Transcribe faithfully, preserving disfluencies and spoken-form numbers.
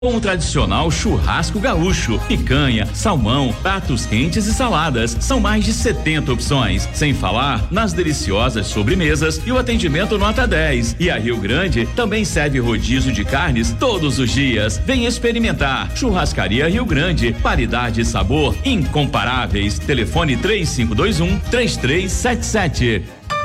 Com o tradicional churrasco gaúcho, picanha, salmão, pratos quentes e saladas. São mais de setenta opções, sem falar nas deliciosas sobremesas e o atendimento nota dez. E a Rio Grande também serve rodízio de carnes todos os dias. Vem experimentar. Churrascaria Rio Grande, qualidade e sabor incomparáveis. Telefone três cinco dois um, três três sete sete.